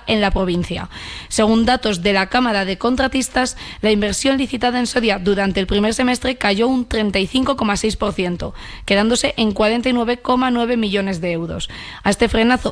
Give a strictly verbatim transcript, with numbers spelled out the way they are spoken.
en la provincia. Según datos de la Cámara de Contratistas, la inversión licitada en Soria durante el primer semestre cayó un treinta y cinco coma seis por ciento, quedándose en cuarenta y nueve coma nueve millones de euros. A este frenazo